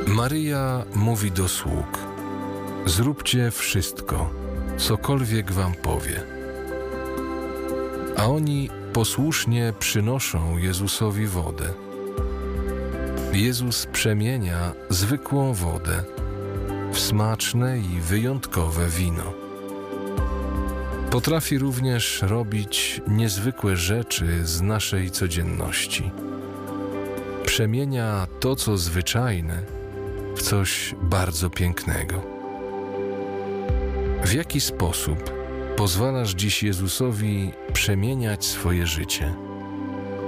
Maryja mówi do sług: zróbcie wszystko, cokolwiek wam powie. A oni posłusznie przynoszą Jezusowi wodę. Jezus przemienia zwykłą wodę w smaczne i wyjątkowe wino. Potrafi również robić niezwykłe rzeczy z naszej codzienności. Przemienia to, co zwyczajne, w coś bardzo pięknego. W jaki sposób pozwalasz dziś Jezusowi przemieniać swoje życie?